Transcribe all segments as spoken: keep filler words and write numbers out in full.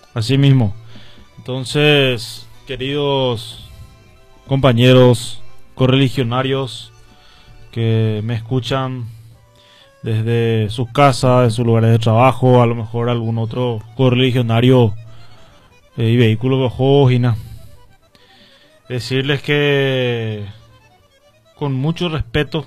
Así mismo. Entonces, queridos compañeros correligionarios que me escuchan desde sus casas, de sus lugares de trabajo, a lo mejor algún otro correligionario eh, y vehículo de ojos, decirles que con mucho respeto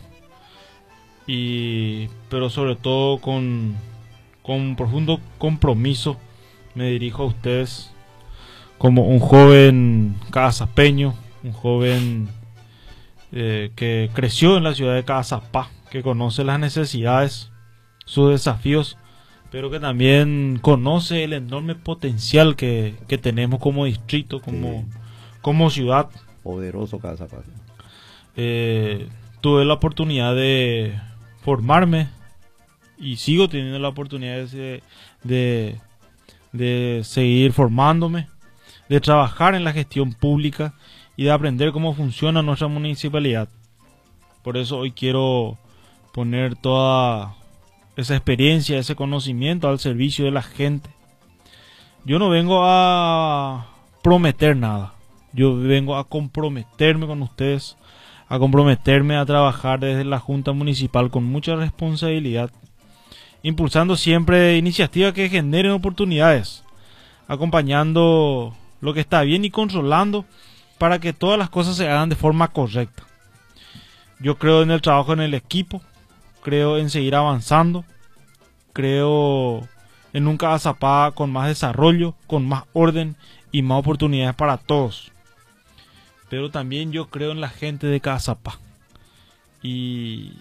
y pero sobre todo con, con profundo compromiso me dirijo a ustedes como un joven casapeño, un joven eh, que creció en la ciudad de Caazapá, que conoce las necesidades, sus desafíos, pero que también conoce el enorme potencial que, que tenemos como distrito, como, sí. como ciudad. Poderoso Caazapá. Eh, tuve la oportunidad de formarme y sigo teniendo la oportunidad de, de, de seguir formándome, de trabajar en la gestión pública y de aprender cómo funciona nuestra municipalidad. Por eso hoy quiero poner toda esa experiencia, ese conocimiento al servicio de la gente. Yo no vengo a prometer nada, yo vengo a comprometerme con ustedes, a comprometerme a trabajar desde la Junta Municipal con mucha responsabilidad, impulsando siempre iniciativas que generen oportunidades, acompañando lo que está bien y controlando para que todas las cosas se hagan de forma correcta. Yo creo en el trabajo en el equipo, creo en seguir avanzando, creo en un Caazapá con más desarrollo, con más orden y más oportunidades para todos. Pero también yo creo en la gente de Caazapá. Y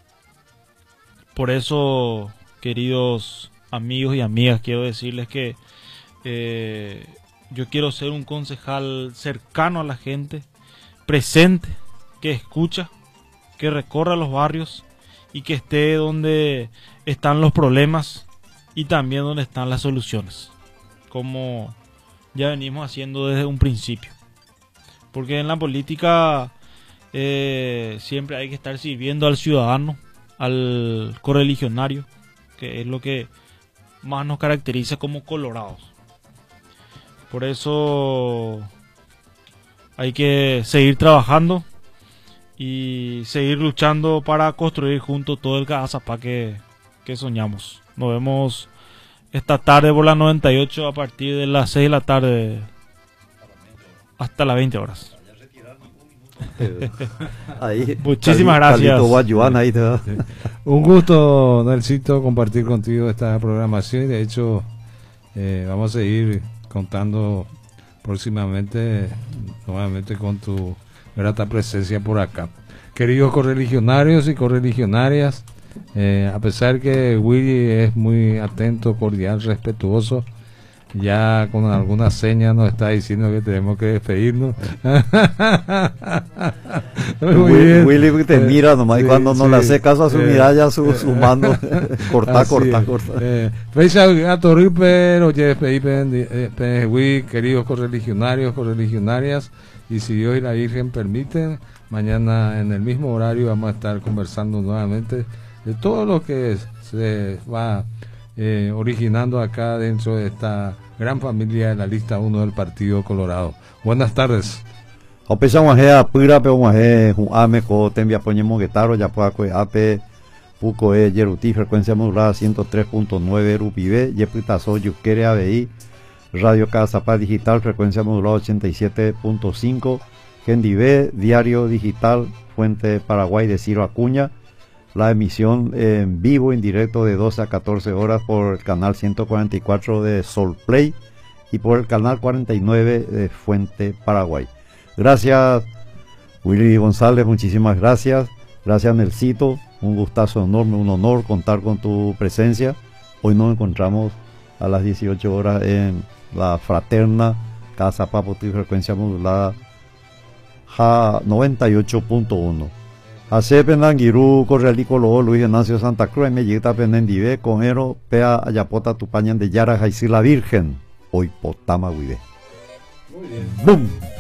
por eso, queridos amigos y amigas, quiero decirles que eh, yo quiero ser un concejal cercano a la gente, presente, que escucha, que recorra los barrios y que esté donde están los problemas y también donde están las soluciones, como ya venimos haciendo desde un principio. Porque en la política eh, siempre hay que estar sirviendo al ciudadano, al correligionario, que es lo que más nos caracteriza como colorados. Por eso hay que seguir trabajando y seguir luchando para construir juntos todo el Caazapá que, que soñamos. Nos vemos esta tarde por la noventa y ocho a partir de las seis de la tarde hasta las veinte horas. Ahí, Muchísimas Cali, gracias. Guayuana, ahí te va. Un gusto, Nelsito, compartir contigo esta programación. De hecho, eh, vamos a seguir contando próximamente nuevamente con tu grata presencia por acá. Queridos correligionarios y correligionarias, eh, a pesar que Willy es muy atento, cordial, respetuoso, ya con algunas señas nos está diciendo que tenemos que despedirnos. Willy, Willy te mira nomás, sí, y cuando no sí, le hace caso a su eh, mirada, su, su mando, corta, corta, corta. Fecha gato ripper, oye, Willy, queridos correligionarios, correligionarias, y si Dios y la Virgen permiten, mañana en el mismo horario vamos a estar conversando nuevamente de todo lo que se va eh, originando acá dentro de esta gran familia de la lista uno del Partido Colorado. Buenas tardes. Opesa guaje apura pe guaje ame ko tembia poñemo guetaro ya pueda co ape puco e yeruti frecuencia modulada ciento tres punto nueve rupibe yepitazo yuquere avi Radio Caazapá digital frecuencia modulada ochenta y siete punto cinco Gendive diario digital Fuente Paraguay de Ciro Acuña. La emisión en vivo, en directo de doce a catorce horas por el canal ciento cuarenta y cuatro de Sol Play y por el canal cuarenta y nueve de Fuente Paraguay. Gracias Willy González, muchísimas gracias. Gracias Nelsito, un gustazo enorme, un honor contar con tu presencia. Hoy nos encontramos a las dieciocho horas en la fraterna Caazapá Potí frecuencia modulada noventa y ocho punto uno. Hace penangiru correlicolo Luis Ignacio Santa Cruz me llega penendive con ero pea ayapota tupañan de Yara Jaisí la Virgen hoy potama guide. Muy bien. ¡Bum!